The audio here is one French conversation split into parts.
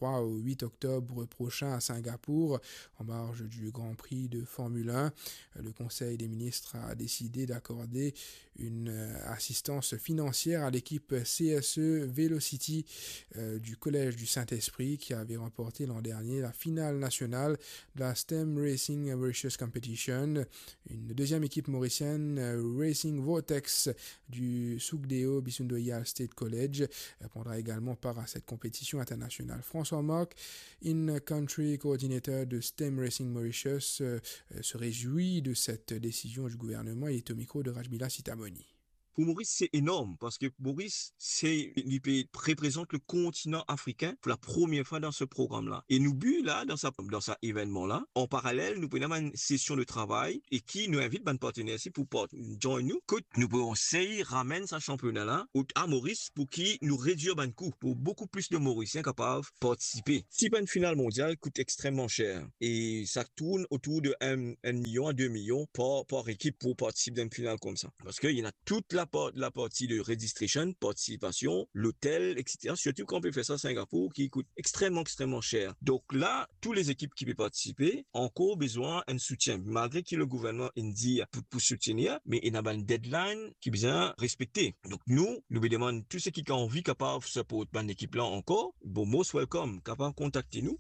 3 au 8 octobre prochain à Singapour, en marge du Grand Prix de Formule 1. Le Conseil des ministres a décidé d'accorder une assistance financière à l'équipe CSE Velocity du Collège du Saint-Esprit qui avait remporté l'an dernier la finale nationale de la STEM Racing Mauritius Competition. Une deuxième équipe mauricienne, Racing Vortex du Sugdeo Bisundoyal State College, prendra également part à cette compétition internationale. François Marc, in-country coordinator de STEM Racing Mauritius, se réjouit de cette décision du gouvernement et est au micro de Rajmila Sitamoni. Pour Maurice, c'est énorme parce que Maurice, il représente le continent africain pour la première fois dans ce programme-là. Et nous, là, dans cet événement-là, en parallèle, nous prenons une session de travail et qui nous invite, ben, partenaire ici pour joindre nous, que nous pouvons essayer, ramène ce championnat-là à Maurice pour qui nous réduire ben coût, pour beaucoup plus de Mauriciens capables de participer. Si ben finale mondiale coûte extrêmement cher et ça tourne autour de 1 million à 2 millions par équipe pour participer à une finale comme ça. Parce qu'il y en a toute la partie de registration, participation, l'hôtel, etc. Surtout quand on peut faire ça à Singapour, qui coûte extrêmement cher. Donc là, toutes les équipes qui peuvent participer ont encore besoin d'un soutien. Malgré que le gouvernement dit pour soutenir, mais il y a une deadline qui est bien respectée. Donc nous demandons tous ceux qui ont envie capable de supporter une équipe là encore, bon, most welcome, capable de contacter nous.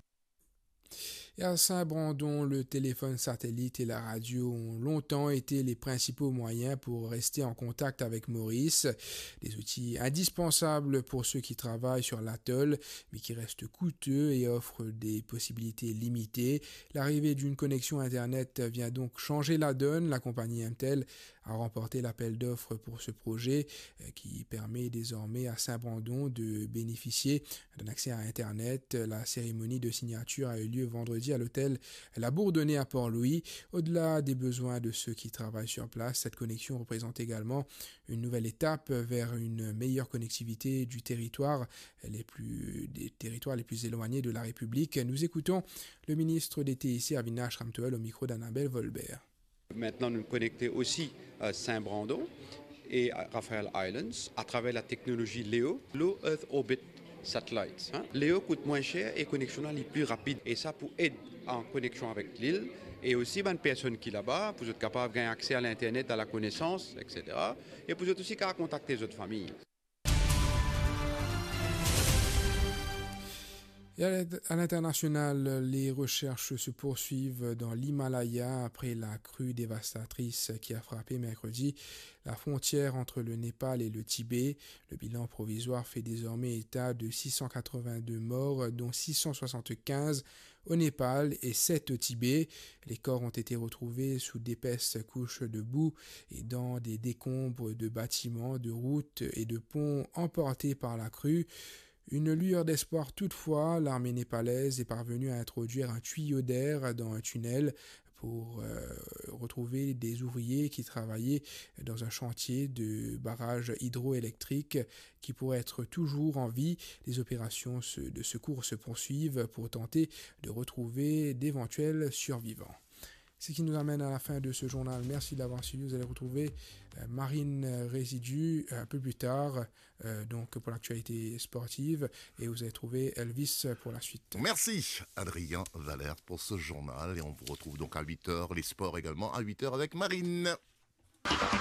Et à Saint-Brandon, le téléphone satellite et la radio ont longtemps été les principaux moyens pour rester en contact avec Maurice. Des outils indispensables pour ceux qui travaillent sur l'atoll, mais qui restent coûteux et offrent des possibilités limitées. L'arrivée d'une connexion Internet vient donc changer la donne. La compagnie Mtel a remporté l'appel d'offres pour ce projet qui permet désormais à Saint-Brandon de bénéficier d'un accès à Internet. La cérémonie de signature a eu lieu vendredi à l'hôtel La Bourdonnais à Port-Louis. Au-delà des besoins de ceux qui travaillent sur place, cette connexion représente également une nouvelle étape vers une meilleure connectivité des territoires les plus éloignés de la République. Nous écoutons le ministre des TIC, Avinash Ramtoel, au micro d'Annabelle Volbert. Maintenant, nous nous connectons aussi à Saint-Brandon et à Raphael Islands à travers la technologie LEO, Low Earth Orbit Satellites. Léo coûte moins cher et connexion est plus rapide. Et ça pour aider en connexion avec l'île. Et aussi, une personne qui est là-bas, pour être capable de gagner accès à l'Internet, à la connaissance, etc. Et pour être aussi capable de contacter les autres familles. Et à l'international, les recherches se poursuivent dans l'Himalaya après la crue dévastatrice qui a frappé mercredi la frontière entre le Népal et le Tibet. Le bilan provisoire fait désormais état de 682 morts, dont 675 au Népal et 7 au Tibet. Les corps ont été retrouvés sous d'épaisses couches de boue et dans des décombres de bâtiments, de routes et de ponts emportés par la crue. Une lueur d'espoir toutefois, l'armée népalaise est parvenue à introduire un tuyau d'air dans un tunnel pour retrouver des ouvriers qui travaillaient dans un chantier de barrage hydroélectrique qui pourrait être toujours en vie. Les opérations de secours se poursuivent pour tenter de retrouver d'éventuels survivants. Ce qui nous amène à la fin de ce journal. Merci d'avoir suivi. Vous allez retrouver Marine Résidu un peu plus tard, donc pour l'actualité sportive, et vous allez trouver Elvis pour la suite. Merci Adrien Valère pour ce journal, et on vous retrouve donc à 8h, les sports également à 8h avec Marine.